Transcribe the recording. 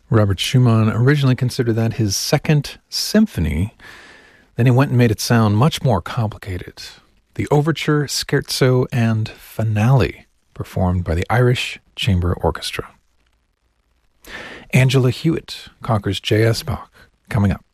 Robert Schumann originally considered that his second symphony. Then he went and made it sound much more complicated. The Overture, Scherzo, and Finale, performed by the Irish Chamber Orchestra. Angela Hewitt conquers J.S. Bach, coming up.